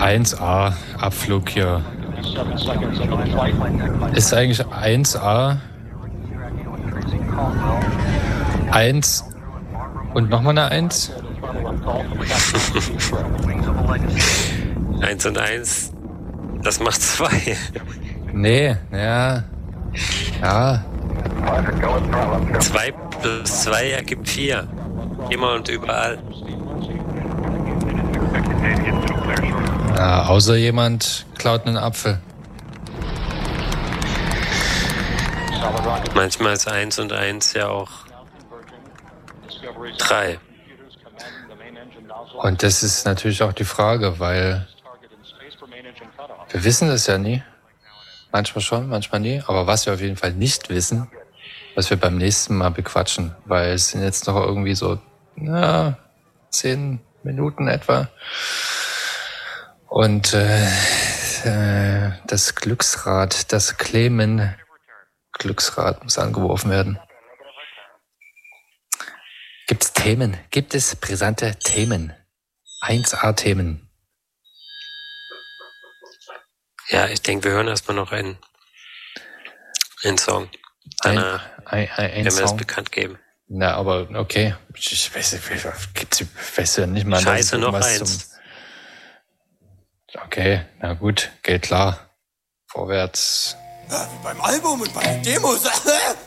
1A Abflug hier. Ist eigentlich 1A 1 und nochmal eine 1? 1 und 1, das macht 2. Nee, ja. 2 plus 2 ergibt 4. Immer und überall. Ja, außer jemand klaut einen Apfel. Manchmal ist 1 und 1 ja auch 3. Und das ist natürlich auch die Frage, weil wir wissen es ja nie. Manchmal schon, manchmal nie. Aber was wir auf jeden Fall nicht wissen, was wir beim nächsten Mal bequatschen, weil es sind jetzt noch irgendwie so 10 Minuten etwa. Und das Glücksrad, das Clemen-Glücksrad muss angeworfen werden. Gibt es Themen? Gibt es brisante Themen? 1A-Themen. Ja, ich denke, wir hören erstmal noch einen Song. Ein wenn wir Song. es bekannt geben. Na, aber okay. Ich weiß ja nicht mal. Scheiße, noch eins. Okay, na gut, geht klar. Vorwärts. Ja, wie beim Album und bei den Demos.